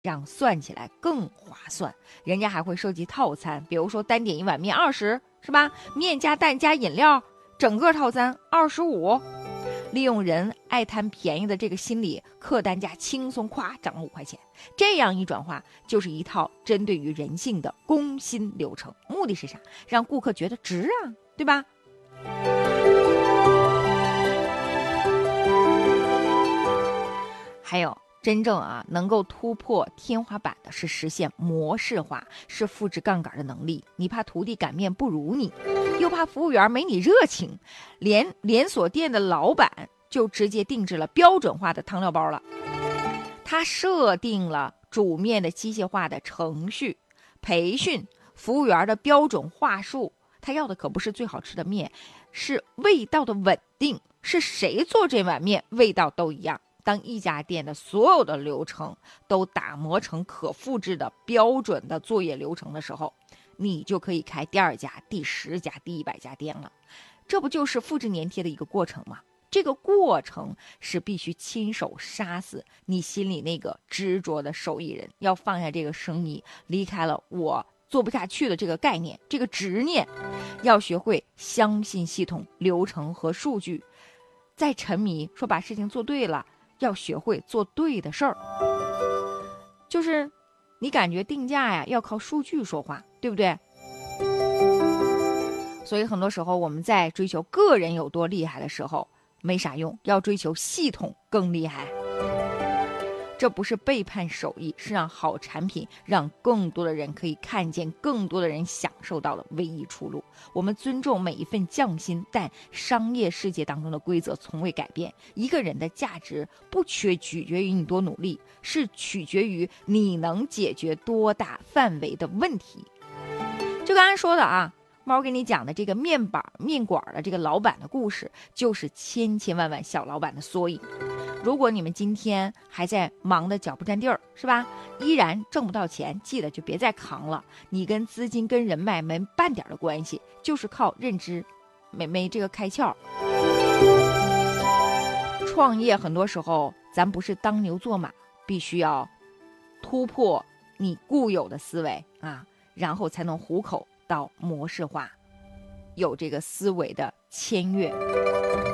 让算起来更划算。人家还会设计套餐，比如说单点一碗面20，是吧？面加蛋加饮料，整个套餐25。利用人爱贪便宜的这个心理，客单价轻松夸涨了5块钱。这样一转化，就是一套针对于人性的攻心流程。目的是啥？让顾客觉得值啊，对吧？还有真正能够突破天花板的是实现模式化，是复制杠杆的能力。你怕徒弟擀面不如你，又怕服务员没你热情，连锁店的老板就直接定制了标准化的汤料包了。他设定了煮面的机械化的程序，培训服务员的标准话术。他要的可不是最好吃的面，是味道的稳定。是谁做这碗面味道都一样。当一家店的所有的流程都打磨成可复制的标准的作业流程的时候，你就可以开第2家、第10家、第100家店了。这不就是复制粘贴的一个过程吗？这个过程是必须亲手杀死你心里那个执着的手艺人，要放下这个生意，离开了我做不下去的这个概念，这个执念，要学会相信系统、流程和数据。再沉迷说把事情做对了，要学会做对的事儿。就是你感觉定价呀，要靠数据说话，对不对？所以很多时候我们在追求个人有多厉害的时候没啥用，要追求系统更厉害。这不是背叛手艺，是让好产品让更多的人可以看见，更多的人享受到的唯一出路。我们尊重每一份匠心，但商业世界当中的规则从未改变。一个人的价值不取决于你多努力，是取决于你能解决多大范围的问题。就刚才说的猫给你讲的这个面馆的这个老板的故事，就是千千万万小老板的缩影。如果你们今天还在忙得脚不沾地儿，是吧？依然挣不到钱，记得就别再扛了。你跟资金跟人脉没半点的关系，就是靠认知，没这个开窍。创业很多时候咱不是当牛做马，必须要突破你固有的思维然后才能糊口到模式化，有这个思维的签约。